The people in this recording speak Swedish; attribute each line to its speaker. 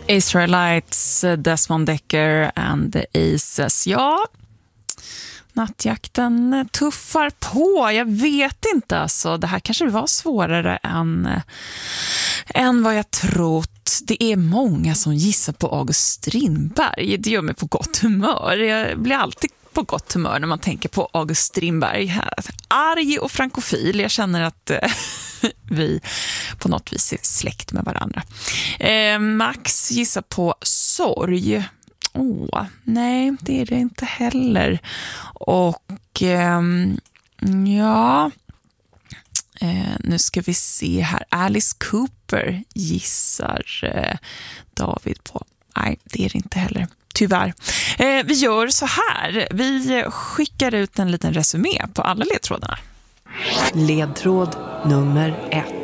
Speaker 1: Israelites, Desmond Decker and the Aces. Ja, nattjakten tuffar på. Jag vet inte alltså. Det här kanske var svårare än vad jag trott. Det är många som gissar på August Strindberg. Det gör mig på gott humör. Jag blir alltid på gott humör när man tänker på August Strindberg. Arg och frankofil. Jag känner att vi på något vis är släkt med varandra. Max gissar på Sorg. Nej, det är det inte heller. Och nu ska vi se här. Alice Cooper gissar David på. Nej, det är det inte heller. Tyvärr. Vi gör så här. Vi skickar ut en liten resumé på alla ledtrådarna.
Speaker 2: Ledtråd nummer 1.